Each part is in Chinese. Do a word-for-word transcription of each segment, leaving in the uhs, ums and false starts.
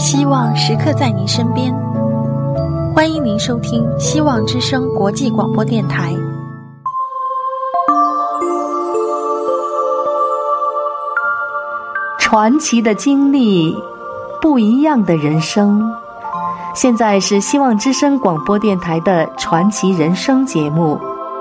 希望时刻在您身边，欢迎您收听希望之声国际广播电台。 传奇的经历，不一样的人生。现在是希望之声广播电台的传奇人生节目。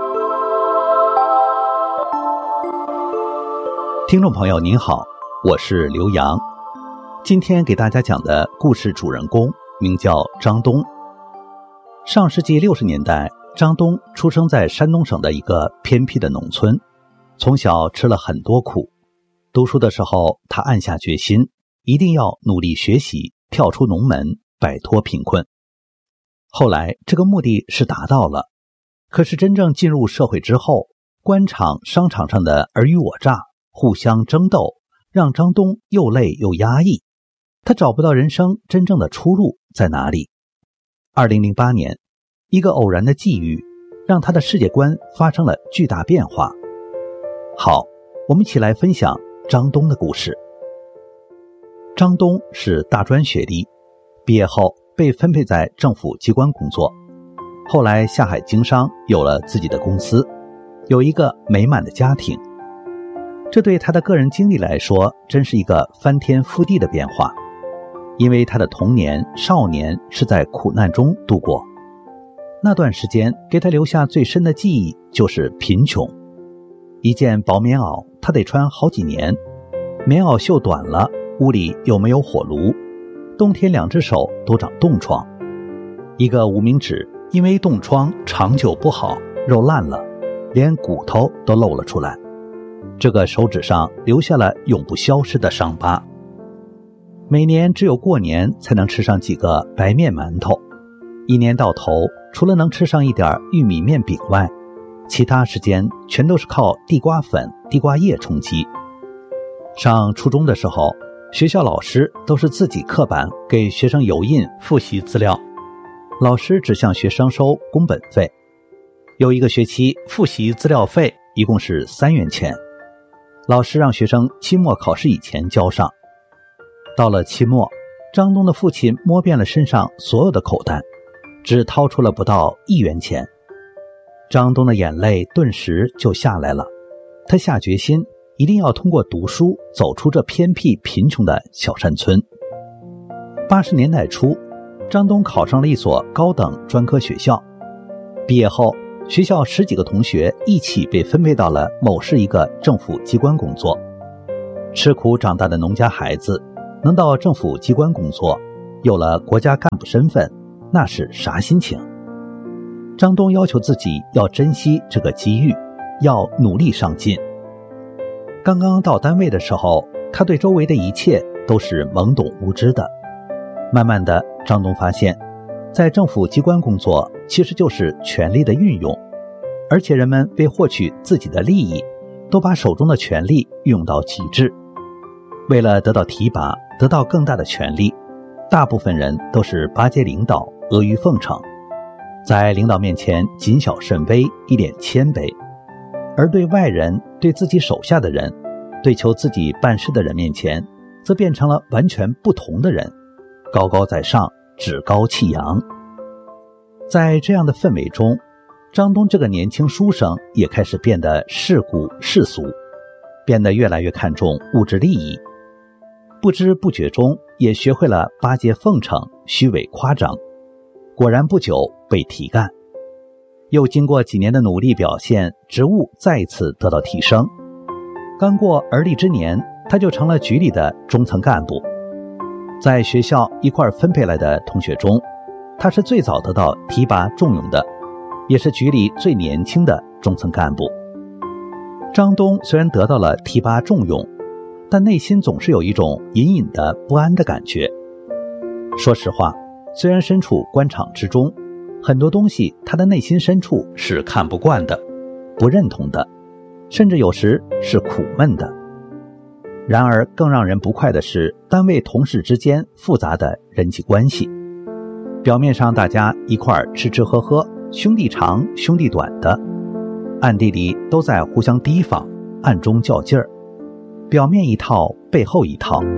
听众朋友您好，我是刘洋。今天给大家讲的故事主人公名叫张东。上世纪六十年代，张东出生在山东省的一个偏僻的农村，从小吃了很多苦。读书的时候，他暗下决心，一定要努力学习，跳出农门，摆脱贫困。后来这个目的是达到了，可是真正进入社会之后，官场、商场上的尔虞我诈、互相争斗，让张东又累又压抑。他找不到人生真正的出路在哪里。二零零八年，一个偶然的际遇，让他的世界观发生了巨大变化。好，我们一起来分享张东的故事。张东是大专学历，毕业后被分配在政府机关工作，后来下海经商，有了自己的公司，有一个美满的家庭。这对他的个人经历来说，真是一个翻天覆地的变化，因为他的童年、少年是在苦难中度过。那段时间给他留下最深的记忆就是贫穷。一件薄棉袄他得穿好几年，棉袄袖短了，屋里又没有火炉，冬天两只手都长冻疮。一个无名指因为冻疮长久不好，肉烂了，连骨头都露了出来。这个手指上留下了永不消失的伤疤。每年只有过年才能吃上几个白面馒头，一年到头除了能吃上一点玉米面饼外，其他时间全都是靠地瓜粉、地瓜叶充饥。上初中的时候，学校老师都是自己刻板给学生油印复习资料，老师只向学生收工本费。有一个学期复习资料费一共是三元钱，老师让学生期末考试以前交上。到了期末，张东的父亲摸遍了身上所有的口袋，只掏出了不到一元钱。张东的眼泪顿时就下来了，他下决心一定要通过读书走出这偏僻贫穷的小山村。八十年代初，张东考上了一所高等专科学校。毕业后，学校十几个同学一起被分配到了某市一个政府机关工作。吃苦长大的农家孩子能到政府机关工作，有了国家干部身份，那是啥心情？张东要求自己要珍惜这个机遇，要努力上进。刚刚到单位的时候，他对周围的一切都是懵懂无知的。慢慢的，张东发现，在政府机关工作其实就是权力的运用，而且人们为获取自己的利益，都把手中的权力运用到极致。为了得到提拔，得到更大的权力，大部分人都是巴结领导，阿谀奉承，在领导面前谨小慎微，一脸谦卑，而对外人，对自己手下的人，对求自己办事的人面前，则变成了完全不同的人，高高在上，趾高气扬。在这样的氛围中，张东这个年轻书生也开始变得世故世俗，变得越来越看重物质利益，不知不觉中也学会了巴结奉承、虚伪夸张。果然不久被提干，又经过几年的努力表现，职务再一次得到提升。刚过而立之年，他就成了局里的中层干部。在学校一块分配来的同学中，他是最早得到提拔重用的，也是局里最年轻的中层干部。张东虽然得到了提拔重用，但内心总是有一种隐隐的不安的感觉。说实话，虽然身处官场之中，很多东西他的内心深处是看不惯的，不认同的，甚至有时是苦闷的。然而更让人不快的是单位同事之间复杂的人际关系。表面上大家一块儿吃吃喝喝，兄弟长兄弟短的，暗地里都在互相提防，暗中较劲儿，表面一套背后一套，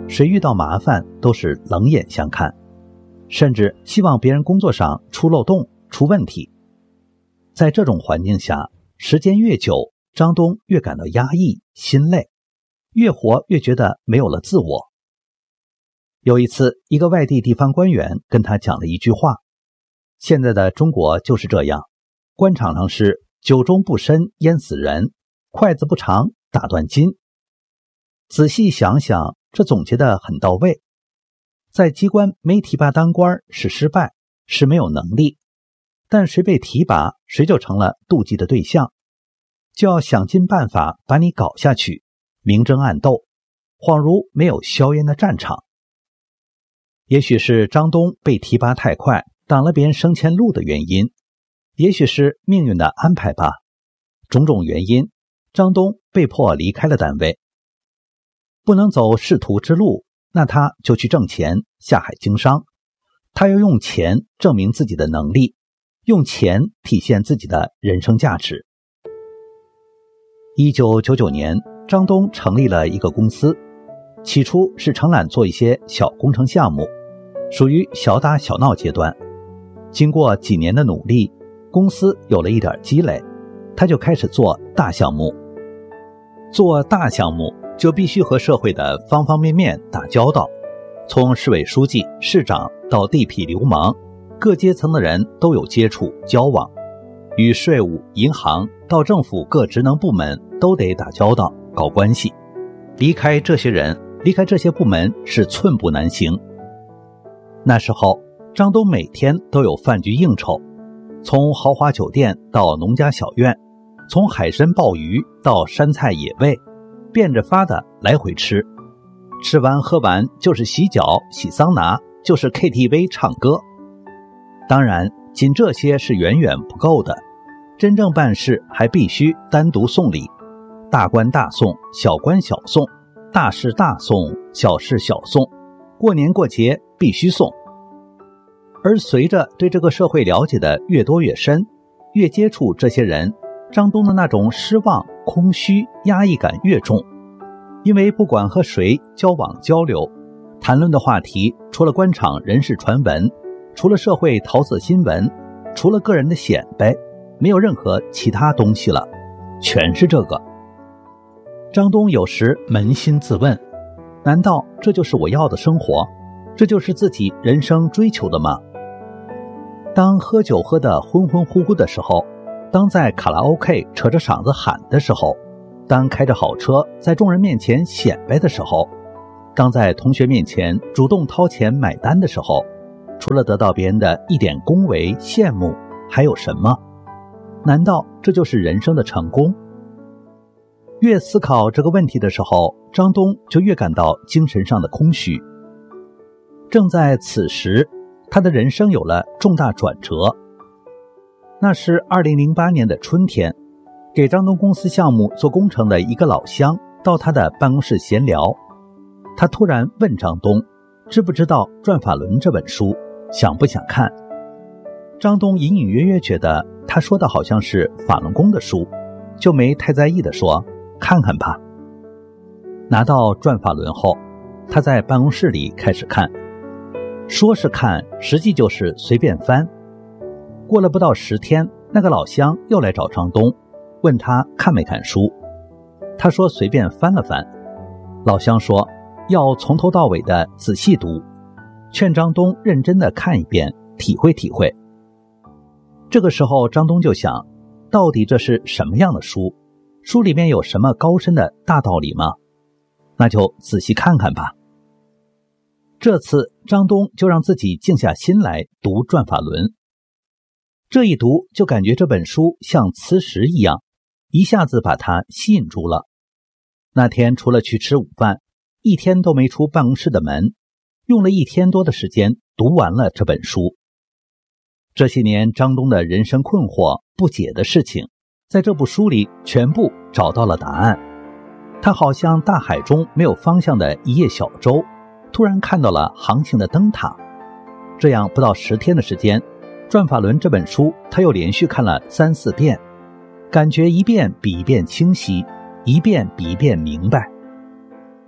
谁遇到麻烦都是冷眼相看，甚至希望别人工作上出漏洞、出问题。在这种环境下，时间越久，张东越感到压抑、心累，越活越觉得没有了自我。有一次，一个外地地方官员跟他讲了一句话：现在的中国就是这样，官场上是酒中不深淹死人，筷子不长打断筋。仔细想想，这总结得很到位。在机关没提拔当官是失败，是没有能力，但谁被提拔，谁就成了妒忌的对象，就要想尽办法把你搞下去，明争暗斗，恍如没有硝烟的战场。也许是张东被提拔太快，挡了别人升迁路的原因，也许是命运的安排吧。种种原因，张东被迫离开了单位。不能走仕途之路，那他就去挣钱，下海经商。他要用钱证明自己的能力，用钱体现自己的人生价值。一九九九年，张东成立了一个公司，起初是承揽做一些小工程项目，属于小打小闹阶段。经过几年的努力，公司有了一点积累，他就开始做大项目。做大项目就必须和社会的方方面面打交道，从市委书记、市长到地痞流氓，各阶层的人都有接触交往，与税务、银行到政府各职能部门都得打交道搞关系。离开这些人，离开这些部门是寸步难行。那时候张东每天都有饭局应酬，从豪华酒店到农家小院，从海参鲍鱼到山菜野味，变着法的来回吃。吃完喝完就是洗脚、洗桑拿，就是 K T V 唱歌。当然，仅这些是远远不够的，真正办事还必须单独送礼，大官大送，小官小送，大事大送，小事小送，过年过节必须送。而随着对这个社会了解的越多越深，越接触这些人，张东的那种失望、空虚、压抑感越重。因为不管和谁交往交流，谈论的话题除了官场人事传闻，除了社会桃色新闻，除了个人的显摆，没有任何其他东西了，全是这个。张东有时扪心自问，难道这就是我要的生活？这就是自己人生追求的吗？当喝酒喝得昏昏乎乎的时候，当在卡拉 OK 扯着嗓子喊的时候，当开着好车在众人面前显摆的时候，当在同学面前主动掏钱买单的时候，除了得到别人的一点恭维羡慕，还有什么？难道这就是人生的成功？越思考这个问题的时候，张东就越感到精神上的空虚。正在此时，他的人生有了重大转折。那是二零零八年的春天，给张东公司项目做工程的一个老乡到他的办公室闲聊，他突然问张东知不知道《转法轮》这本书，想不想看。张东隐隐约约觉得他说的好像是法轮功的书，就没太在意地说看看吧。拿到《转法轮》后，他在办公室里开始看，说是看，实际就是随便翻。过了不到十天，那个老乡又来找张东，问他看没看书。他说随便翻了翻。老乡说要从头到尾的仔细读，劝张东认真的看一遍，体会体会。这个时候张东就想，到底这是什么样的书？书里面有什么高深的大道理吗？那就仔细看看吧。这次张东就让自己静下心来读《转法轮》。这一读就感觉这本书像磁石一样，一下子把他吸引住了。那天除了去吃午饭，一天都没出办公室的门，用了一天多的时间读完了这本书。这些年张东的人生困惑、不解的事情，在这部书里全部找到了答案。他好像大海中没有方向的一叶小舟，突然看到了航行的灯塔。这样不到十天的时间，《转法轮》这本书他又连续看了三四遍，感觉一遍比一遍清晰，一遍比一遍明白。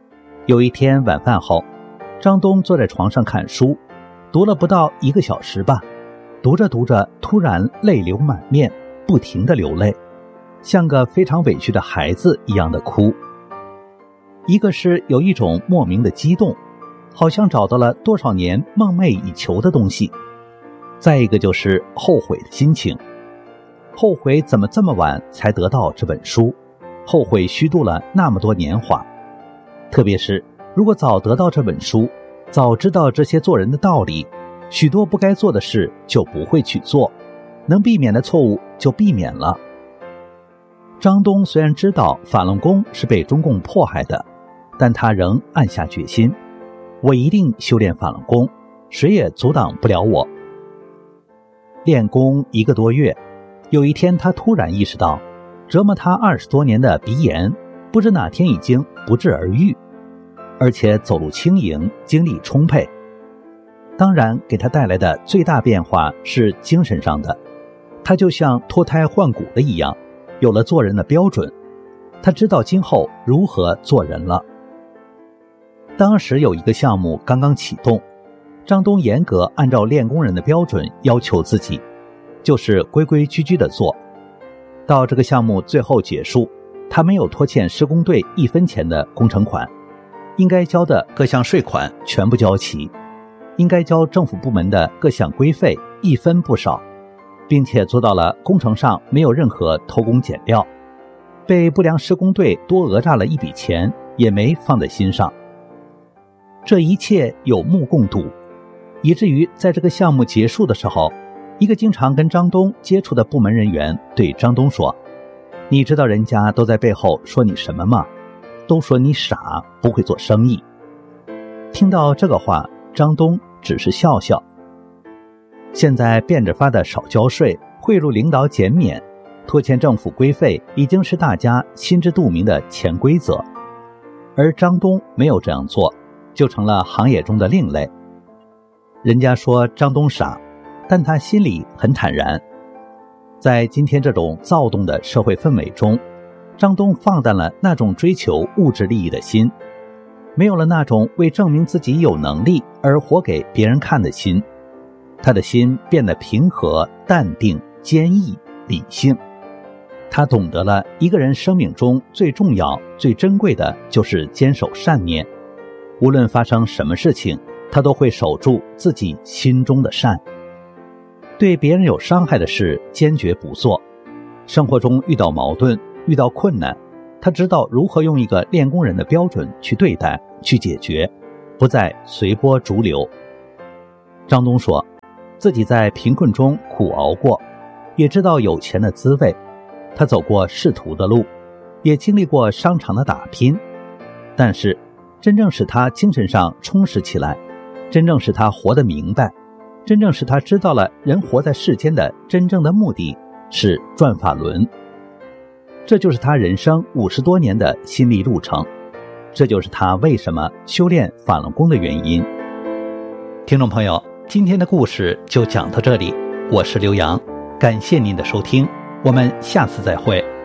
有一天晚饭后，张东坐在床上看书，读了不到一个小时吧，读着读着突然泪流满面，不停地流泪，像个非常委屈的孩子一样的哭。一个是有一种莫名的激动，好像找到了多少年梦寐以求的东西，再一个就是后悔的心情，后悔怎么这么晚才得到这本书，后悔虚度了那么多年华。特别是如果早得到这本书，早知道这些做人的道理，许多不该做的事就不会去做，能避免的错误就避免了。张东虽然知道法轮功是被中共迫害的，但他仍暗下决心，我一定修炼法轮功，谁也阻挡不了我。练功一个多月，有一天他突然意识到，折磨他二十多年的鼻炎，不知哪天已经不治而愈，而且走路轻盈，精力充沛。当然给他带来的最大变化是精神上的，他就像脱胎换骨的一样，有了做人的标准，他知道今后如何做人了。当时有一个项目刚刚启动，张东严格按照练功人的标准要求自己，就是规规矩矩地做。到这个项目最后结束，他没有拖欠施工队一分钱的工程款，应该交的各项税款全部交齐，应该交政府部门的各项规费一分不少，并且做到了工程上没有任何偷工减料，被不良施工队多讹诈了一笔钱也没放在心上。这一切有目共睹，以至于在这个项目结束的时候，一个经常跟张东接触的部门人员对张东说，你知道人家都在背后说你什么吗？都说你傻，不会做生意。听到这个话，张东只是笑笑。现在变着法的少交税，贿赂领导减免，拖欠政府规费，已经是大家心知肚明的潜规则，而张东没有这样做，就成了行业中的另类。人家说张东傻，但他心里很坦然。在今天这种躁动的社会氛围中，张东放淡了那种追求物质利益的心，没有了那种为证明自己有能力而活给别人看的心，他的心变得平和、淡定、坚毅、理性。他懂得了一个人生命中最重要、最珍贵的就是坚守善念，无论发生什么事情，他都会守住自己心中的善。对别人有伤害的事坚决不做，生活中遇到矛盾、遇到困难，他知道如何用一个练功人的标准去对待、去解决，不再随波逐流。张东说，自己在贫困中苦熬过，也知道有钱的滋味，他走过仕途的路，也经历过商场的打拼，但是真正使他精神上充实起来，真正使他活得明白，真正使他知道了人活在世间的真正的目的是转法轮。这就是他人生五十多年的心理路程，这就是他为什么修炼法轮功的原因。听众朋友，今天的故事就讲到这里，我是刘洋，感谢您的收听，我们下次再会。